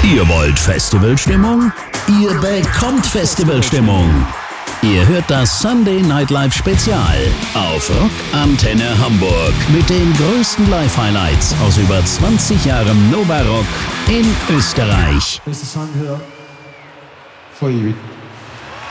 Ihr wollt Festivalstimmung? Ihr bekommt Festivalstimmung. Ihr hört das Sunday Night Live Spezial auf Rock Antenne Hamburg mit den größten Live-Highlights aus über 20 Jahren Nova Rock in Österreich. This is a song here for you.